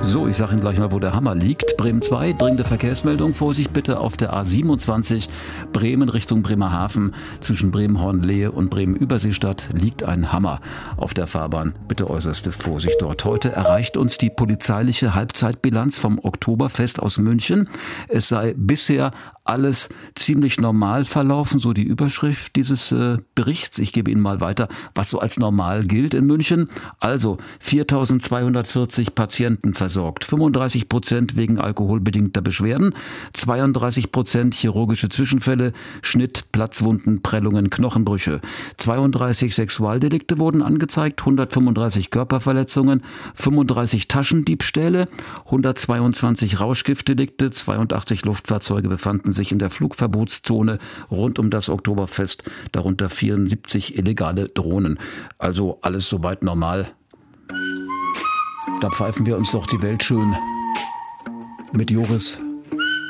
So, ich sage Ihnen gleich mal, wo der Hammer liegt. Bremen 2, dringende Verkehrsmeldung. Vorsicht bitte auf der A27 Bremen Richtung Bremerhaven. Zwischen Bremen-Hornlehe und Bremen-Überseestadt liegt ein Hammer auf der Fahrbahn. Bitte äußerste Vorsicht dort. Heute erreicht uns die polizeiliche Halbzeitbilanz vom Oktoberfest aus München. Es sei bisher alles ziemlich normal verlaufen, so die Überschrift dieses Berichts. Ich gebe Ihnen mal weiter, was so als normal gilt in München. Also 4.240 Patienten versorgt, 35% wegen alkoholbedingter Beschwerden, 32% chirurgische Zwischenfälle, Schnitt, Platzwunden, Prellungen, Knochenbrüche. 32 Sexualdelikte wurden angezeigt, 135 Körperverletzungen, 35 Taschendiebstähle, 122 Rauschgiftdelikte, 82 Luftfahrzeuge befanden sich in der Flugverbotszone rund um das Oktoberfest, darunter 74 illegale Drohnen. Also alles soweit normal. Da pfeifen wir uns doch die Welt schön mit Joris